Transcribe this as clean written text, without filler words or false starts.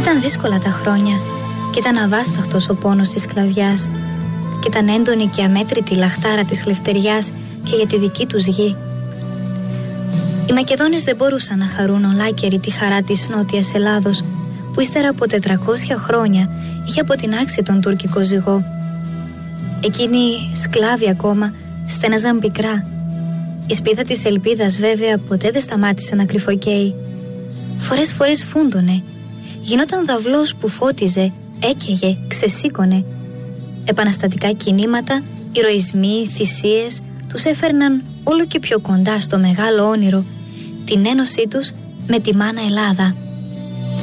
Ήταν δύσκολα τα χρόνια και ήταν αβάσταχτος ο πόνος της σκλαβιάς και ήταν έντονη και αμέτρητη η λαχτάρα της λευτεριάς και για τη δική τους γη. Οι Μακεδόνες δεν μπορούσαν να χαρούν ολάκερη τη χαρά της Νότιας Ελλάδος, που ύστερα από 400 χρόνια είχε αποτινάξει τον τουρκικό ζυγό. Εκείνοι σκλάβοι ακόμα στέναζαν πικρά. Η σπίδα της ελπίδας βέβαια ποτέ δεν σταμάτησε να κρυφοκαίει. Φορές φούντωνε. Γινόταν δαυλός που φώτιζε, έκαιγε, ξεσήκωνε. Επαναστατικά κινήματα, ηρωισμοί, θυσίες τους έφερναν όλο και πιο κοντά στο μεγάλο όνειρο, την ένωσή τους με τη μάνα Ελλάδα.